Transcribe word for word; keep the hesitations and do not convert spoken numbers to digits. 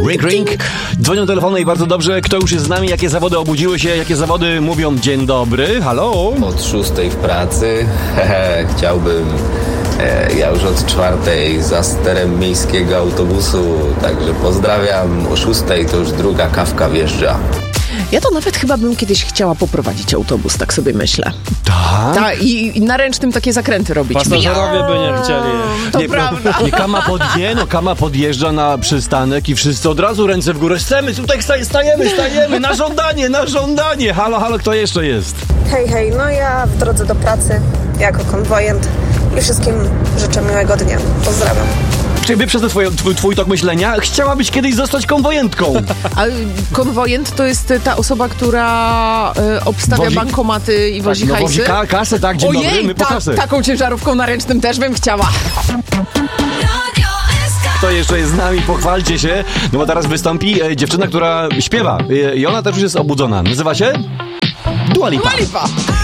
Ring, ring. Dzwonią telefony i bardzo dobrze. Kto już jest z nami? Jakie zawody obudziły się? Jakie zawody mówią dzień dobry? Halo? Od szóstej w pracy. Hehe, chciałbym... E, ja już od czwartej za sterem miejskiego autobusu. Także pozdrawiam. O szóstej to już druga kawka wjeżdża. Ja to nawet chyba bym kiedyś chciała poprowadzić autobus, tak sobie myślę. Tak? Tak, i, i na ręcznym takie zakręty robić. Pasażerowie by nie chcieli. To nie, prawda. Nie, kama, pod, nie, no, kama podjeżdża na przystanek i wszyscy od razu ręce w górę. Chcemy, tutaj stajemy, stajemy, na żądanie, na żądanie. Halo, halo, kto jeszcze jest? Hej, hej, no ja w drodze do pracy jako konwojent i wszystkim życzę miłego dnia. Pozdrawiam. Czy wy przez ten twój, twój, twój tok myślenia chciałabyś kiedyś zostać konwojentką? A konwojent to jest ta osoba, która y, obstawia Wozi- bankomaty i wozi no, hajsy? wozi ka- kasę, tak, dzień dobry, Ojej, my po ta, kasę. taką ciężarówką na ręcznym też bym chciała. Kto jeszcze jest z nami? Pochwalcie się, no bo teraz wystąpi e, dziewczyna, która śpiewa e, i ona też już jest obudzona. Nazywa się? Dua Lipa. Dua Lipa.